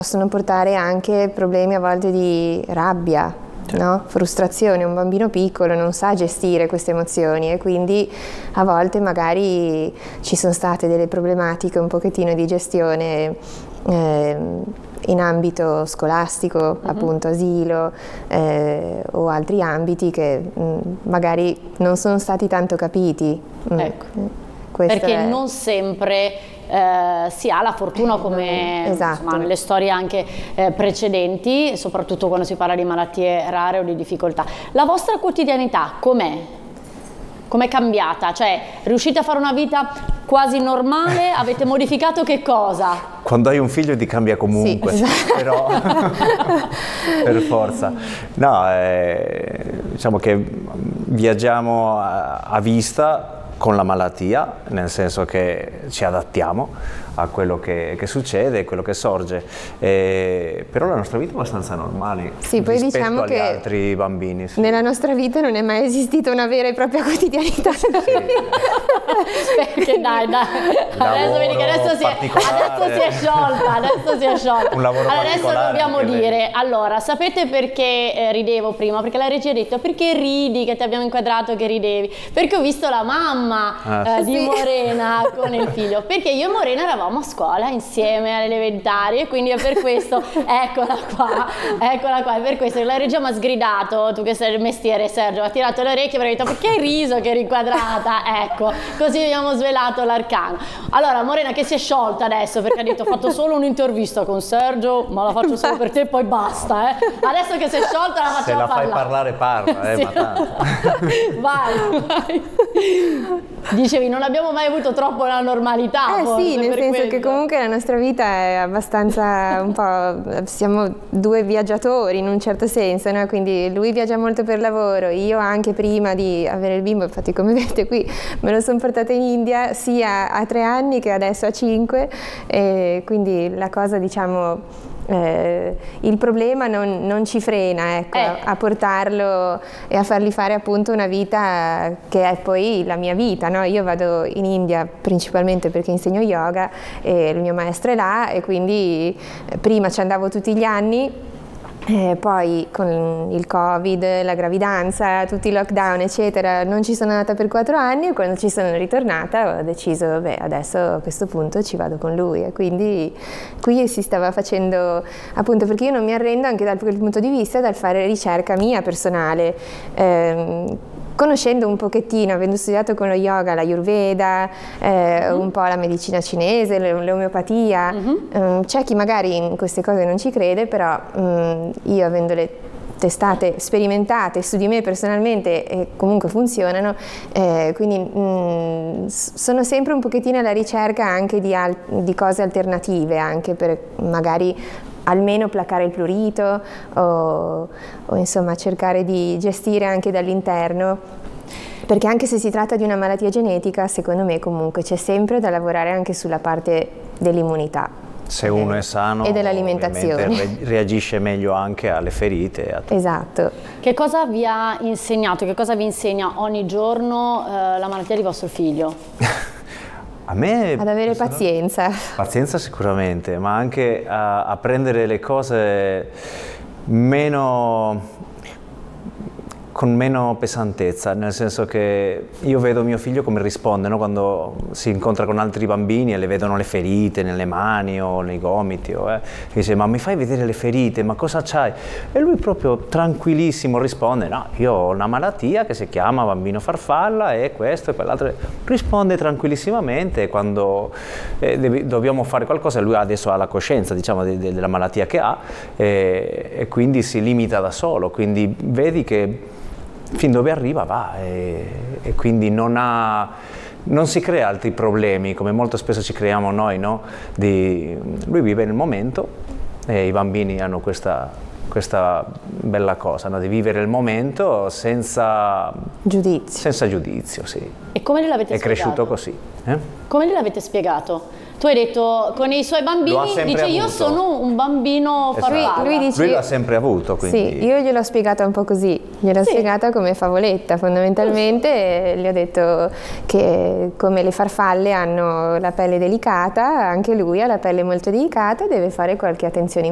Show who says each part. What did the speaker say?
Speaker 1: Possono portare anche problemi a volte di rabbia, no? Frustrazione. Un bambino piccolo non sa gestire queste emozioni e quindi a volte magari ci sono state delle problematiche un pochettino di gestione in ambito scolastico, appunto asilo o altri ambiti che magari non sono stati tanto capiti.
Speaker 2: Ecco. Perché non sempre si ha la fortuna, come
Speaker 1: esatto.
Speaker 2: insomma, nelle storie anche precedenti, soprattutto quando si parla di malattie rare o di difficoltà. La vostra quotidianità com'è? Com'è cambiata? Cioè, riuscite a fare una vita quasi normale? Avete modificato che cosa?
Speaker 3: Quando hai un figlio ti cambia comunque,
Speaker 1: sì, esatto.
Speaker 3: Però per forza. No, diciamo che viaggiamo a vista con la malattia, nel senso che ci adattiamo a quello che succede, quello che sorge, però la nostra vita è abbastanza normale,
Speaker 1: sì, poi
Speaker 3: rispetto
Speaker 1: diciamo
Speaker 3: agli
Speaker 1: che
Speaker 3: altri bambini. Sì.
Speaker 1: Nella nostra vita non è mai esistita una vera e propria quotidianità.
Speaker 3: Sì.
Speaker 2: Perché dai, adesso vedi che adesso si è sciolta,
Speaker 3: Un lavoro
Speaker 2: adesso dobbiamo dire, allora, sapete perché ridevo prima? Perché la regia ha detto, perché ridi, che ti abbiamo inquadrato che ridevi? Perché ho visto la mamma di Morena con il figlio, perché io e Morena eravamo a scuola insieme alle elementari e quindi è per questo, eccola qua, è per questo che la regia mi ha sgridato, tu che sei il mestiere Sergio, ha tirato le orecchie e mi ha detto, perché hai riso che eri inquadrata? Ecco, così abbiamo svelato l'arcano. Allora Morena che si è sciolta adesso perché ha detto, ho fatto solo un'intervista con Sergio, ma la faccio solo per te, poi basta, adesso che si è sciolta la facciamo parlare.
Speaker 3: Se la fai parlare parla,
Speaker 2: sì.
Speaker 3: Ma tanto.
Speaker 2: Vai. Dicevi, non abbiamo mai avuto troppo la normalità.
Speaker 1: Sì, nel senso che comunque la nostra vita è abbastanza un po', siamo due viaggiatori in un certo senso, no? Quindi lui viaggia molto per lavoro, io anche prima di avere il bimbo, infatti come vedete qui me lo sono portata in India sia a 3 anni che adesso a 5, e quindi la cosa, diciamo, il problema non ci frena, ecco, a portarlo e a fargli fare appunto una vita che è poi la mia vita, no? Io vado in India principalmente perché insegno yoga e il mio maestro è là e quindi prima ci andavo tutti gli anni. Poi con il Covid, la gravidanza, tutti i lockdown eccetera non ci sono andata per 4 anni e quando ci sono ritornata ho deciso vabbè adesso a questo punto ci vado con lui e quindi qui si stava facendo appunto perché io non mi arrendo anche dal quel punto di vista dal fare ricerca mia personale. Conoscendo un pochettino, avendo studiato con lo yoga, l'ayurveda, un po' la medicina cinese, l'omeopatia, c'è chi magari in queste cose non ci crede, però io avendole testate, sperimentate su di me personalmente e comunque funzionano, quindi sono sempre un pochettino alla ricerca anche di cose alternative, anche per magari almeno placare il prurito o insomma cercare di gestire anche dall'interno, perché anche se si tratta di una malattia genetica, secondo me comunque c'è sempre da lavorare anche sulla parte dell'immunità.
Speaker 3: Se uno è sano
Speaker 1: e dell'alimentazione
Speaker 3: reagisce meglio anche alle ferite.
Speaker 1: Esatto.
Speaker 2: Che cosa vi ha insegnato, che cosa vi insegna ogni giorno la malattia di vostro figlio?
Speaker 3: A me
Speaker 1: ad avere pazienza.
Speaker 3: Pazienza sicuramente, ma anche a prendere le cose con meno pesantezza, nel senso che io vedo mio figlio come risponde, no? Quando si incontra con altri bambini e le vedono le ferite nelle mani o nei gomiti, dice ma mi fai vedere le ferite, ma cosa c'hai? E lui proprio tranquillissimo risponde no, io ho una malattia che si chiama bambino farfalla e questo e quell'altro, risponde tranquillissimamente. Quando dobbiamo fare qualcosa, lui adesso ha la coscienza, diciamo, della malattia che ha e quindi si limita da solo, quindi vedi che fin dove arriva va e quindi non si crea altri problemi come molto spesso ci creiamo noi, no? Lui vive nel momento e i bambini hanno questa bella cosa, no? Di vivere il momento senza giudizio, sì.
Speaker 2: E come gliel'avete spiegato?
Speaker 3: È cresciuto così.
Speaker 2: Come gliel'avete spiegato? Tu hai detto con i suoi bambini, dice io sono un bambino farfalla.
Speaker 3: Lui l'ha sempre avuto, quindi.
Speaker 1: Sì, io gliel'ho spiegata un po' così, gliel'ho spiegata come favoletta fondamentalmente, gli ho detto che come le farfalle hanno la pelle delicata, anche lui ha la pelle molto delicata e deve fare qualche attenzione in